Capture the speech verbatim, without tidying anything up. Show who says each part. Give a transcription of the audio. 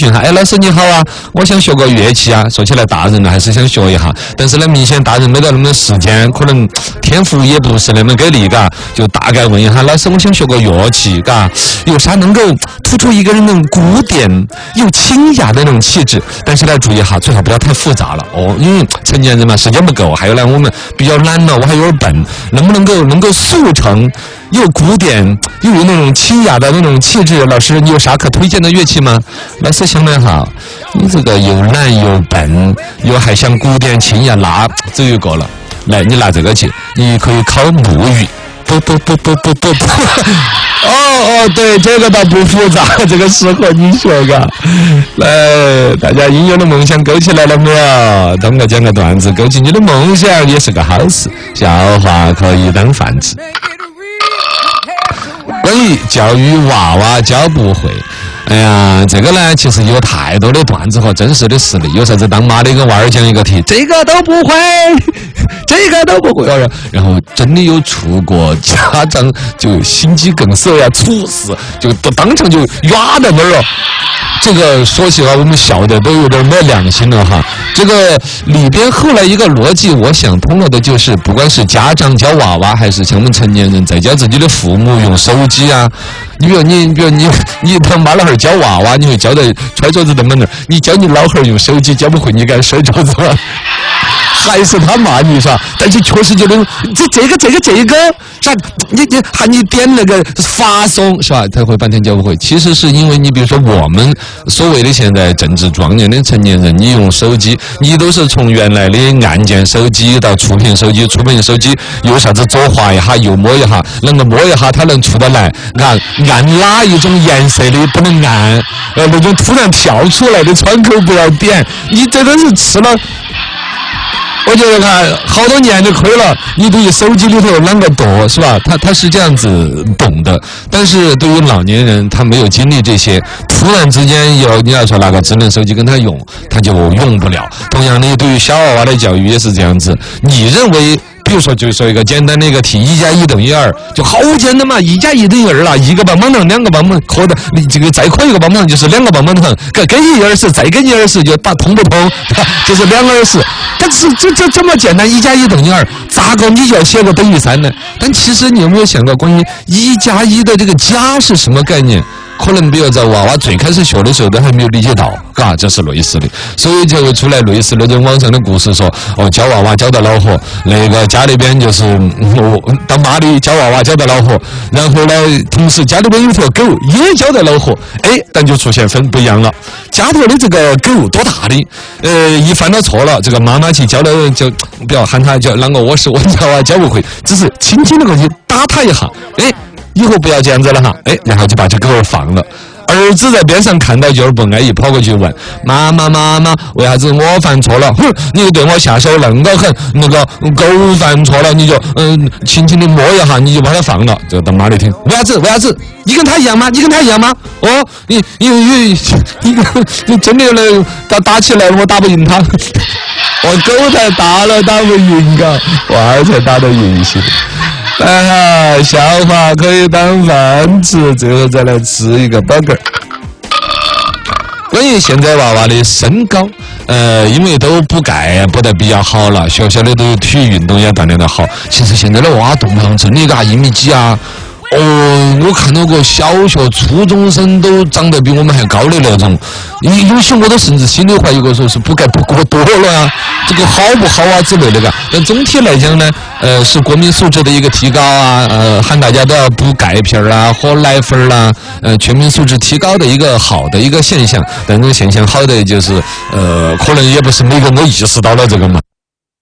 Speaker 1: 询哈，哎，老师你好啊，我想学个乐器啊。说起来，大人呢还是想学一下，但是呢，明显大人没得那么多时间，可能天赋也不是那么给力，嘎，就大概问一下老师，我想学个乐器，嘎，有啥能够突出一个人那种古典又清雅的那种气质？但是呢，注意哈，最好不要太复杂了哦，因为成年人嘛，时间不够，还有呢，我们比较懒了，我还有点笨，能不能够能够速成？又古典又有那种清雅的那种气质，老师你有啥可推荐的乐器吗？老师想得好，你这个又懒又笨又还想古典清雅，那只有一个了。来，你拿这个去，你可以考木鱼。不不不不不不不，哦哦，对，这个倒不复杂，这个适合你学个。来，大家应有的梦想勾起来了没有？通过讲个段子勾起你的梦想也是个好事，笑话可以当饭吃。关于教育娃娃教不会，哎呀，这个呢，其实有太多的段子和真实的实例。有啥子当妈的跟娃儿讲一个题，这个都不会，这个都不会，然后真的有出过家长就心肌梗塞呀、猝死，就都当场就压在那儿了。这个说起来，我们小的都有点没良心了哈。这个里边后来一个逻辑，我想通了的就是，不管是家长教娃娃，还是像我们成年人在教自己的父母用手机啊。你比如你，比如你，你他妈老汉儿教娃娃，你会教的揣桌子在那儿，你教你老汉儿用手机教不会，你敢摔桌子吗？还是他骂你是吧？但是确实就那种这这个这个这个是吧？你你喊你点那个发送是吧？他会半天教不会。其实是因为你比如说我们所谓的现在正值壮年的成年人，你用手机，你都是从原来的按键手机到触屏手机，触屏手机有啥子左滑一下右摸一下，能够摸一下它能出得来，按按哪一种颜色的不能按，呃那种突然跳出来的窗口不要点，你这都是吃了。我觉得看好多年就亏了，你对于手机里头啷个多是吧？他他是这样子懂的，但是对于老年人，他没有经历这些，突然之间有你要说拿个智能手机跟他用，他就用不了。同样的，对于小娃娃的教育也是这样子，你认为？比如说，就说一个简单的一个题，一加一等于二，就好简单嘛，一加一等于二了，一个棒棒糖，两个棒棒磕的，你这个再磕一个棒棒糖就是两个棒棒糖，给给你二十，再给你二十，就把通不通，就是两二十。但是这这这么简单，一加一等于二，咋个你就要写个等于三呢？但其实你有没有想过，关于一加一的这个加是什么概念？可能比如在娃娃最开始学的时候都还没有理解到，嘎，这是类似的，所以就会出来类似那种网上的故事说，哦，教娃娃教得恼火，那个家里边就是哦，当妈的教娃娃教得恼火，然后呢，同时家里边有条狗也教得恼火，哎，但就出现分不一样了。家头的这个狗多大的？呃，一犯了错了，这个妈妈去教了，就不要喊他叫啷个我是我教啊，教不会，只是轻轻的过去打他一下，哎。以后不要这样子了哈，哎，然后就把这狗儿放了。儿子在边上看到就是不安逸，跑过去问妈妈妈妈，为啥子我犯错了？哼，你对我下手愣个很，那个狗犯错了，你就嗯轻轻的摸一下，你就把它放了。这个当妈的听，为啥子？为啥子？你跟他一样吗？你跟他一样吗？哦，你你你你你真的来打打起来，我打不赢他。我狗才打了打不赢个，娃儿才打得赢些。哎呀，笑话可以当饭吃，最后再来吃一个饱嗝。关于现在娃娃的身高，呃，因为都补钙补得比较好了，学校里都有体育运动也锻炼得好。其实现在的娃动不动真的嘎一米几啊。哦，我看到过小学、初中生都长得比我们还高的那种，有些我都甚至心里怀疑过，说是补钙补过多了啊，这个好不好啊之类的个。但总体来讲呢，呃，是国民素质的一个提高啊，呃，喊大家都要补钙片啦、喝奶粉啦，呃，全民素质提高的一个好的一个现象。但这个现象好的就是，呃，可能也不是每个人都意识到了这个嘛。